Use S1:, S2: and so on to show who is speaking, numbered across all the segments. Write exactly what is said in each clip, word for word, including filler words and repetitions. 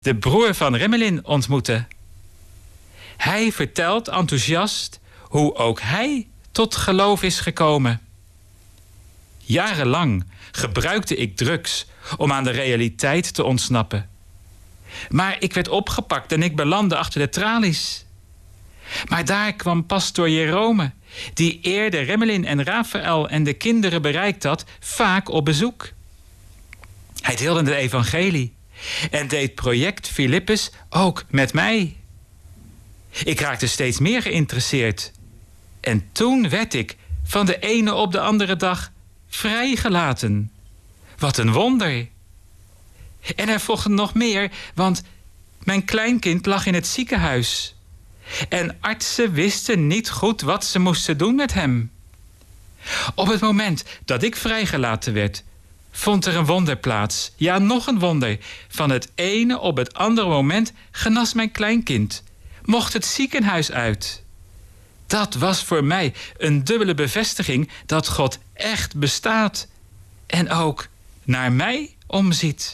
S1: de broer van Remmelin ontmoette. Hij vertelt enthousiast hoe ook hij tot geloof is gekomen. Jarenlang gebruikte ik drugs om aan de realiteit te ontsnappen. Maar ik werd opgepakt en ik belandde achter de tralies. Maar daar kwam pastoor Jerome, die eerder Remmelin en Raphaël en de kinderen bereikt had, vaak op bezoek. Hij deelde het evangelie en deed project Philippus ook met mij. Ik raakte steeds meer geïnteresseerd. En toen werd ik van de ene op de andere dag vrijgelaten. Wat een wonder. En er volgde nog meer, want mijn kleinkind lag in het ziekenhuis. En artsen wisten niet goed wat ze moesten doen met hem. Op het moment dat ik vrijgelaten werd, vond er een wonder plaats. Ja, nog een wonder. Van het ene op het andere moment genas mijn kleinkind. Mocht het ziekenhuis uit. Dat was voor mij een dubbele bevestiging dat God echt bestaat. En ook naar mij omziet.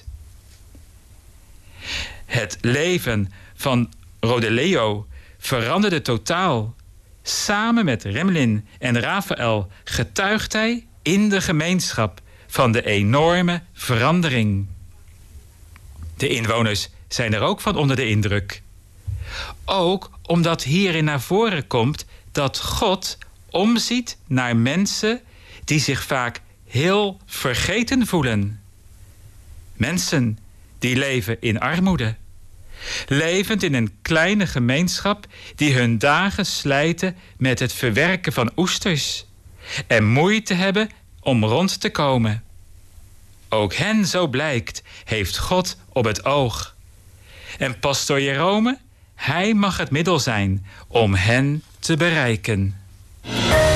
S1: Het leven van Rodeleo veranderde totaal. Samen met Remmelin en Raphaël getuigt hij in de gemeenschap van de enorme verandering. De inwoners zijn er ook van onder de indruk. Ook omdat hierin naar voren komt dat God omziet naar mensen die zich vaak heel vergeten voelen. Mensen die leven in armoede. Levend in een kleine gemeenschap die hun dagen slijten met het verwerken van oesters en moeite hebben om rond te komen. Ook hen, zo blijkt, heeft God op het oog. En pastoor Jerome, hij mag het middel zijn om hen te bereiken.